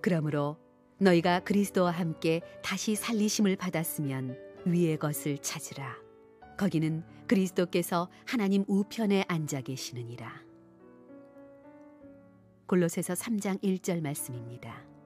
그러므로 너희가 그리스도와 함께 다시 살리심을 받았으면 위의 것을 찾으라. 거기는 그리스도께서 하나님 우편에 앉아 계시느니라. 골로새서 3장 1절 말씀입니다.